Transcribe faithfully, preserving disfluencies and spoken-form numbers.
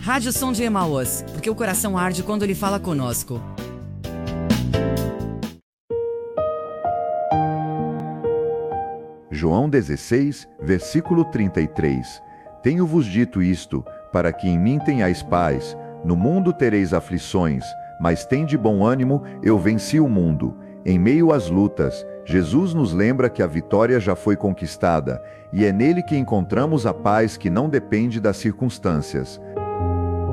Rádio Som de Emaús, porque o coração arde quando ele fala conosco. João dezesseis, versículo trinta e três. Tenho-vos dito isto, para que em mim tenhais paz. No mundo tereis aflições, mas tende bom ânimo, eu venci o mundo. Em meio às lutas, Jesus nos lembra que a vitória já foi conquistada, e é nele que encontramos a paz que não depende das circunstâncias.